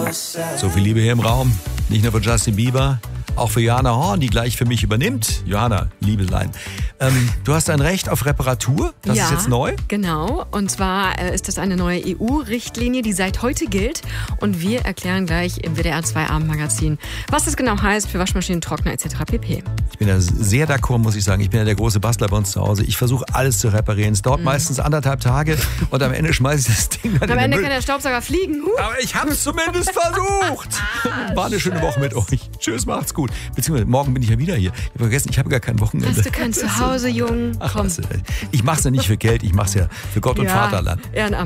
So viel Liebe hier im Raum. Nicht nur für Justin Bieber, auch für Johanna Horn, die gleich für mich übernimmt. Johanna, Liebelein. Du hast ein Recht auf Reparatur. Das ist jetzt neu? Genau. Und zwar ist das eine neue EU-Richtlinie, die seit heute gilt. Und wir erklären gleich im WDR 2 Abendmagazin, was das genau heißt für Waschmaschinen, Trockner etc. pp. Ich bin da sehr d'accord, muss ich sagen. Ich bin ja der große Bastler bei uns zu Hause. Ich versuche alles zu reparieren. Es dauert meistens 1,5 Tage und am Ende schmeiße ich das Ding dann Am in den Ende Müll. kann der Staubsauger fliegen. Aber ich habe es zumindest versucht. War eine schöne Woche mit euch. Tschüss, macht's gut. Beziehungsweise morgen bin ich ja wieder hier. Ich habe vergessen, ich habe gar kein Wochenende. Hast du kein Zuhause, Jung? Ach, ich mach's ja nicht für Geld, ich mach's ja für Gott und Vaterland. Ehrenamt.